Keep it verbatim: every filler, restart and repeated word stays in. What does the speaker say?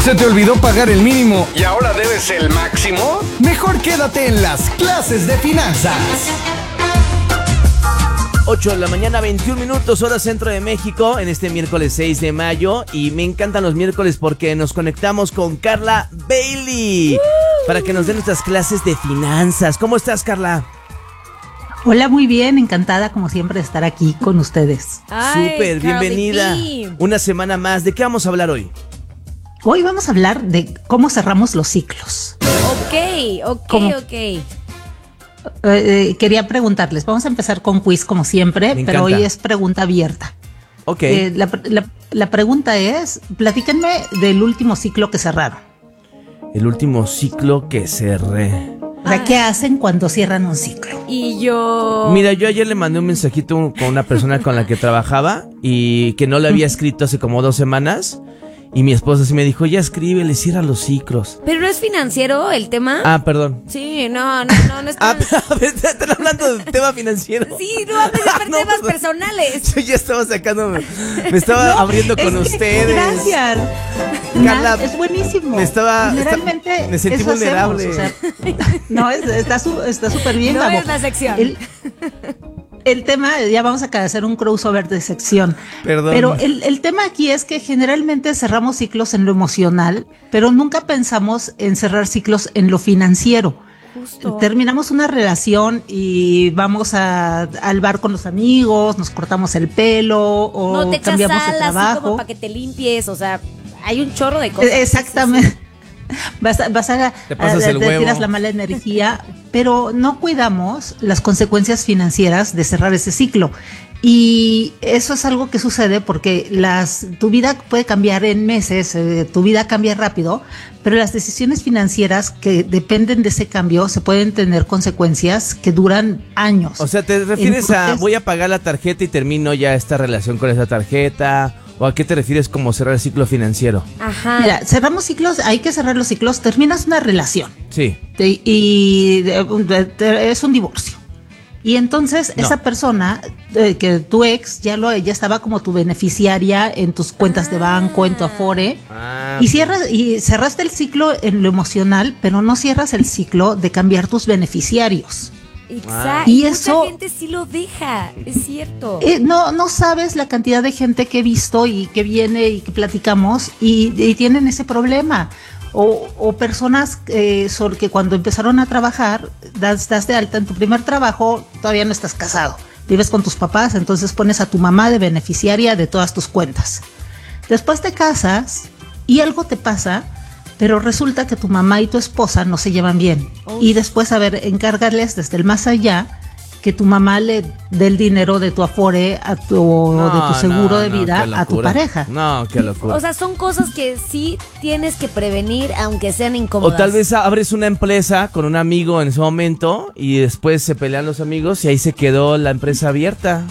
¿Se te olvidó pagar el mínimo y ahora debes el máximo? Mejor quédate en las clases de finanzas. ocho de la mañana, veintiún minutos, hora centro de México, en este miércoles seis de mayo. Y me encantan los miércoles porque nos conectamos con Carla Bailey uh. para que nos den nuestras clases de finanzas. ¿Cómo estás, Carla? Hola, muy bien, encantada como siempre de estar aquí con ustedes. Súper, bienvenida. Una semana más. ¿De qué vamos a hablar hoy? Hoy vamos a hablar de cómo cerramos los ciclos. Ok, ok, ¿Cómo? ok. Eh, quería preguntarles, vamos a empezar con quiz como siempre, pero hoy es pregunta abierta. Ok. Eh, la, la, la pregunta es, platíquenme del último ciclo que cerraron. El último ciclo que cerré. O sea, ¿qué hacen cuando cierran un ciclo? Y yo... Mira, yo ayer le mandé un mensajito con una persona con la que trabajaba y que no le había escrito hace como dos semanas. Y mi esposa sí me dijo, ya escríbele, cierra los ciclos. ¿Pero no es financiero el tema? Ah, perdón. Sí, no, no, no, no está... Ah, están hablando del tema financiero. Sí, no hables de ah, no, temas pues, personales. Yo ya estaba sacando, me estaba no, abriendo con es, ustedes. Gracias. Carla, es buenísimo. Me estaba, Generalmente está, me sentí vulnerable. Hacemos, o sea, no, está súper está bien. No Gabo. es la sección. El, El tema, ya vamos a hacer un crossover de sección. Perdón. Pero el, el tema aquí es que generalmente cerramos ciclos en lo emocional, pero nunca pensamos en cerrar ciclos en lo financiero. Justo. Terminamos una relación y vamos a, al bar con los amigos, nos cortamos el pelo o no te cambiamos echas sal, de trabajo. así como para que te limpies, o sea, hay un chorro de cosas. Exactamente. Sí, sí. Vas a, vas a, te pasas a, el te huevo. tiras la mala energía, pero no cuidamos las consecuencias financieras de cerrar ese ciclo. Y eso es algo que sucede porque las, tu vida puede cambiar en meses, eh, tu vida cambia rápido, pero las decisiones financieras que dependen de ese cambio se pueden tener consecuencias que duran años. O sea, ¿te refieres Entonces, a voy a pagar la tarjeta y termino ya esta relación con esa tarjeta? ¿O a qué te refieres como cerrar el ciclo financiero? Ajá. Mira, cerramos ciclos, hay que cerrar los ciclos, terminas una relación. Sí. Y, y de, de, de, es un divorcio. Y entonces no. esa persona, eh, que tu ex ya lo ya estaba como tu beneficiaria en tus cuentas ah. de banco, en tu Afore. Ah, y cierras y cerraste el ciclo en lo emocional, pero no cierras el ciclo de cambiar tus beneficiarios. Exacto. Y mucha eso, gente sí lo deja, es cierto. Eh, no, no sabes la cantidad de gente que he visto y que viene y que platicamos y, y tienen ese problema. O, o personas eh, sobre que cuando empezaron a trabajar, das, das de alta en tu primer trabajo, todavía no estás casado. Vives con tus papás, entonces pones a tu mamá de beneficiaria de todas tus cuentas. Después te casas y algo te pasa, pero resulta que tu mamá y tu esposa no se llevan bien. Oh. Y después, a ver, encárgales desde el más allá que tu mamá le dé el dinero de tu Afore a tu, no, de tu seguro no, de vida no, a tu pareja. No, qué locura. O sea, son cosas que sí tienes que prevenir, aunque sean incómodas. O tal vez abres una empresa con un amigo en ese momento y después se pelean los amigos y ahí se quedó la empresa abierta.